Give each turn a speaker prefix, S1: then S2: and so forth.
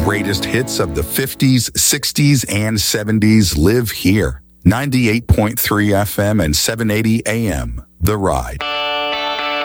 S1: greatest hits of the 50s, 60s, and 70s live here. 98.3 FM and 780 AM, The Ride.